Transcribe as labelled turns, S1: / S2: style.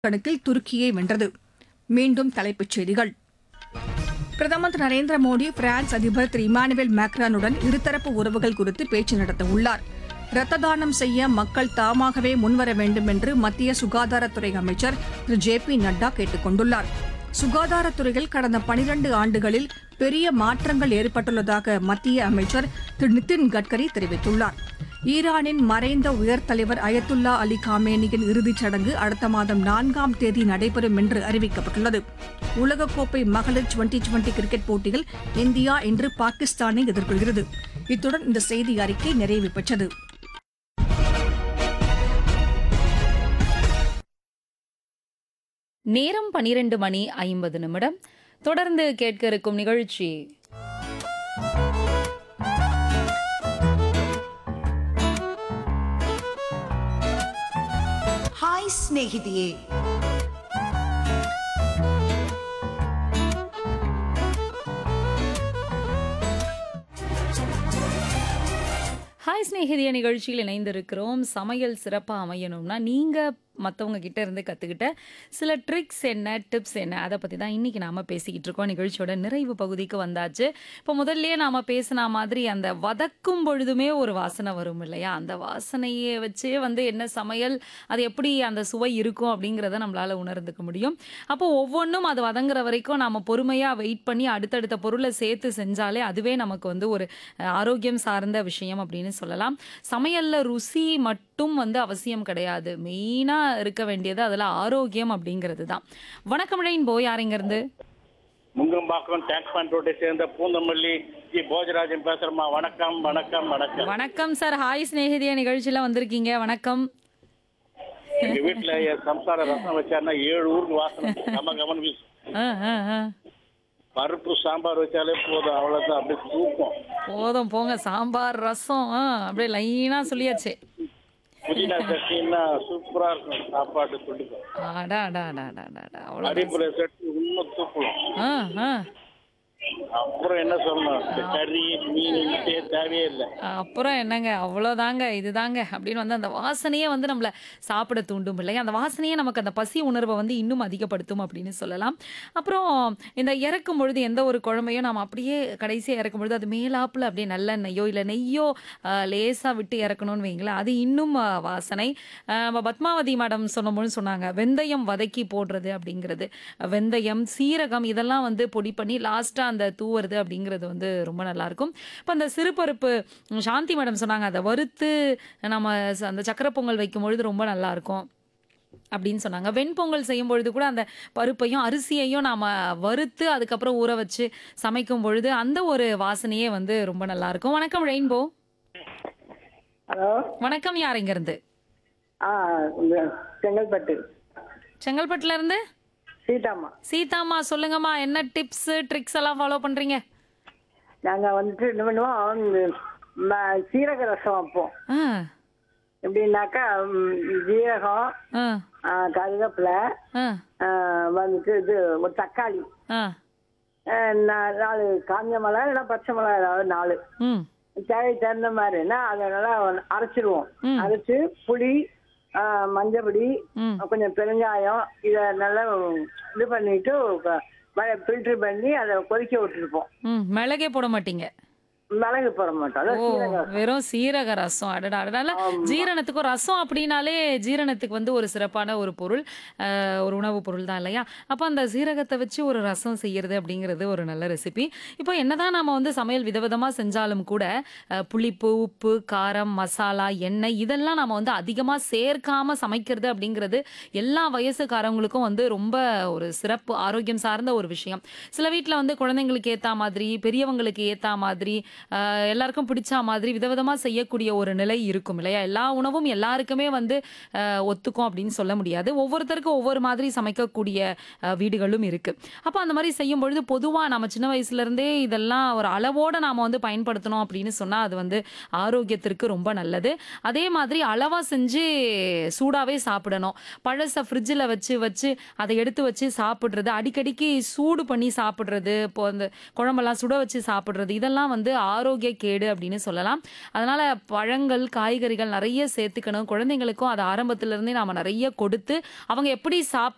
S1: கணக்கில் துருக்கியை வென்றது. மீண்டும் தலைப்புச் செய்திகள். பிரதமர் திரு நரேந்திர மோடி பிரான்ஸ் அதிபர் திரு இமானுவேல் மேக்ரானுடன் இருதரப்பு உறவுகள் குறித்து பேச்சு நடத்தவுள்ளார். இரத்த தானம் செய்ய மக்கள் தாமாகவே முன்வர வேண்டும் என்று மத்திய சுகாதாரத்துறை அமைச்சர் திரு ஜே.பி. நட்டா கேட்டுக் கொண்டுள்ளார். சுகாதாரத்துறையில் கடந்த 12 ஆண்டுகளில் பெரிய மாற்றங்கள் ஏற்பட்டுள்ளதாக மத்திய அமைச்சர் திரு நிதின் கட்கரி தெரிவித்துள்ளார். ஈரானின் மறைந்த உயர் தலைவர் அயத்துல்லா அலி காமேனியின் இறுதிச் சடங்கு அடுத்த மாதம் 4ஆம் தேதி நடைபெறும் என்று அறிவிக்கப்பட்டுள்ளது. உலகக்கோப்பை மகளிர் டுவெண்டி கிரிக்கெட் போட்டியில் இந்தியா இன்று பாகிஸ்தானை எதிர்கொள்கிறது. இத்துடன் இந்த செய்தி அறிக்கை நிறைவு பெற்றது.
S2: நேரம் 12:50. தொடர்ந்து கேட்க இருக்கும் நிகழ்ச்சி
S3: ಹಾಯ್ ಸ್ನೇಹಿತೆಯೇ.
S2: ஹாய் ஸ்நேகிதிய நிகழ்ச்சியில் இணைந்திருக்கிறோம். சமையல் சிறப்பாக அமையணும்னா நீங்கள் மற்றவங்க கிட்ட இருந்து கற்றுக்கிட்ட சில ட்ரிக்ஸ் என்ன, டிப்ஸ் என்ன, அதை பற்றி தான் இன்றைக்கி நாம் பேசிக்கிட்டு இருக்கோம். நிகழ்ச்சியோட நிறைவு பகுதிக்கு வந்தாச்சு. இப்போ முதல்லையே நாம் பேசின மாதிரி அந்த வதக்கும் பொழுதுமே ஒரு வாசனை வரும் இல்லையா, அந்த வாசனையை வச்சே என்ன சமையல், அது எப்படி அந்த சுவை இருக்கும் அப்படிங்கிறத நம்மளால் உணர்ந்துக்க முடியும். அப்போது ஒவ்வொன்றும் அது வதங்குற வரைக்கும் நாம் பொறுமையாக வெயிட் பண்ணி அடுத்தடுத்த பொருளை சேர்த்து செஞ்சாலே அதுவே நமக்கு ஒரு ஆரோக்கியம் சார்ந்த விஷயம் அப்படின்னு சொல்லலாம். சமையலில் ருசி மட்டும் அவசியம் கிடையாது, மெயினாக இருக்க வேண்டியது அதுல ஆரோக்கியம் அப்படிங்கிறது தான். வணக்கம் ரெயின்போ, யார் இங்க இருந்து?
S4: முங்கம்பாக்கம் டேங்க் பாயிண்ட் ரோட்டை சேர்ந்த பூந்தமல்லி ஜி போஜராஜன் பேசுறமா. வணக்கம் வணக்கம் வணக்கம்.
S2: வணக்கம் சார். ஹாய் ஸ்நேகிதிய நிகழ்ச்சியில வந்திருக்கீங்க. வணக்கம்.
S4: எங்க வீட்டுல என் சம்சார ரசம் வச்சாருன்னா 7 ஊருக்கு வாசனை கமன் வீசு. பருப்பு சாம்பார் வச்சாலே போதும், அவ்வளவுதான். அப்படியே தூக்கம்
S2: போதும் போங்க. சாம்பார் ரசம் அப்படியே லைனா சொல்லியாச்சு.
S4: புதினா சட்னின்னா சூப்பரா இருக்கும் சாப்பாடு சொல்லிக்கும். அடிப்புல சட்னி இன்னும் தூக்கலாம். அப்புறம் என்ன சொல்லணும், கறி மீன் தேவையே இல்லை.
S2: அப்புறம் என்னங்க, அவ்வளோதாங்க, இதுதாங்க அப்படின்னு அந்த வாசனையே நம்மளை சாப்பிட தூண்டும் இல்லையா, அந்த வாசனையே நமக்கு அந்த பசி உணர்வை இன்னும் அதிகப்படுத்தும் அப்படின்னு சொல்லலாம். அப்புறம் இந்த இறக்கும் பொழுது எந்த ஒரு குழம்பையும் நாம் அப்படியே கடைசியாக இறக்கும் பொழுது அது மேலாப்பில் அப்படியே நல்லெண்ணெய்யோ இல்லை நெய்யோ லேசாக விட்டு இறக்கணும்னு வைங்களேன், அது இன்னும் வாசனை. நம்ம பத்மாவதி மேடம் சொன்னபோது சொன்னாங்க, வெந்தயம் வதக்கி போடுறது அப்படிங்கிறது, வெந்தயம் சீரகம் இதெல்லாம் பொடி பண்ணி லாஸ்ட்டாக அந்த தூவுறது அப்படிங்கிறது ரொம்ப நல்லாயிருக்கும். இப்போ அந்த சிறுபருப்பு சாந்தி மேடம் சொன்னாங்க, அதை வறுத்து நம்ம அந்த சக்கரை பொங்கல் வைக்கும் பொழுது ரொம்ப நல்லாயிருக்கும் அப்படின்னு சொன்னாங்க. வெண்பொங்கல் செய்யும் பொழுது கூட அந்த பருப்பையும் அரிசியையும் நாம் வறுத்து அதுக்கப்புறம் ஊற வச்சு சமைக்கும் பொழுது அந்த ஒரு வாசனையே ரொம்ப நல்லாயிருக்கும். வணக்கம் ரெயின்போ.
S5: ஹலோ
S2: வணக்கம், யார் இங்கேருந்து?
S5: செங்கல்பட்டு.
S2: செங்கல்பட்டுல இருந்து
S5: சீதாமா.
S2: சீதாமா, சொல்லுங்கம்மா, என்ன டிப்ஸ் ட்ரிக்ஸ் எல்லாம் ஃபாலோ பண்றீங்க?
S5: நாங்க என்ன பண்ணுவோம், சீரக ரசம் வைப்போம். எப்படின்னாக்கா ஜீரகம், கருவேப்பிலை, இது ஒரு தக்காளி, 4 காஞ்ச மிளகா இல்லைன்னா பச்சை மிளகா ஏதாவது 4 தேவை தகுந்த மாதிரினா அதை நல்லா அரைச்சிடுவோம். அரைச்சு புளி, மஞ்சப்பொடி, கொஞ்சம் பெருங்காயம் இதை நல்லா இது பண்ணிட்டு ஃபில்டர் பண்ணி அதை கொதிக்க விட்டுருப்போம்.
S2: மிளகே போட மாட்டீங்க?
S5: மிளகு போட மாட்டோம்,
S2: வெறும் சீரக ரசம். அதனால ஜீரணத்துக்கும் ரசம் அப்படின்னாலே ஜீரணத்துக்கு ஒரு சிறப்பான ஒரு பொருள், ஒரு உணவு பொருள் தான் இல்லையா. அப்போ அந்த சீரகத்தை வச்சு ஒரு ரசம் செய்யறது அப்படிங்கிறது ஒரு நல்ல ரெசிபி. இப்போ என்னதான் நம்ம சமையல் விதவிதமாக செஞ்சாலும் கூட புளிப்பு, உப்பு, காரம், மசாலா, எண்ணெய் இதெல்லாம் நம்ம அதிகமாக சேர்க்காம சமைக்கிறது அப்படிங்கிறது எல்லா வயசுக்காரங்களுக்கும் ரொம்ப ஒரு சிறப்பு ஆரோக்கியம் சார்ந்த ஒரு விஷயம். சில வீட்டில் குழந்தைங்களுக்கு ஏற்ற மாதிரி, பெரியவங்களுக்கு ஏற்ற மாதிரி, எல்லாருக்கும் பிடிச்ச மாதிரி விதவிதமா செய்யக்கூடிய ஒரு நிலை இருக்கும் இல்லையா. எல்லா உணவும் எல்லாருக்குமே ஒத்துக்கும் அப்படின்னு சொல்ல முடியாது. ஒவ்வொருத்தருக்கும் ஒவ்வொரு மாதிரி சமைக்கக்கூடிய வீடுகளும் இருக்கு. அப்போ அந்த மாதிரி செய்யும் பொழுது பொதுவா நம்ம சின்ன வயசுல இருந்தே இதெல்லாம் ஒரு அளவோட நாம பயன்படுத்தணும் அப்படின்னு சொன்னா அது ஆரோக்கியத்திற்கு ரொம்ப நல்லது. அதே மாதிரி அளவா செஞ்சு சூடாவே சாப்பிடணும். பழச ஃப்ரிட்ஜில் வச்சு வச்சு அதை எடுத்து வச்சு சாப்பிட்றது, அடிக்கடிக்கு சூடு பண்ணி சாப்பிட்றது, இப்போ அந்த குழம்பெல்லாம் சுட வச்சு சாப்பிட்றது, இதெல்லாம் ஆரோக்கிய கேடு அப்படின்னு சொல்லலாம். அதனால பழங்கள், காய்கறிகள் நிறைய சேர்த்துக்கணும். குழந்தைங்களுக்கும் அதை ஆரம்பத்துல இருந்தே நாம நிறைய கொடுத்து அவங்க எப்படி சாப்பிட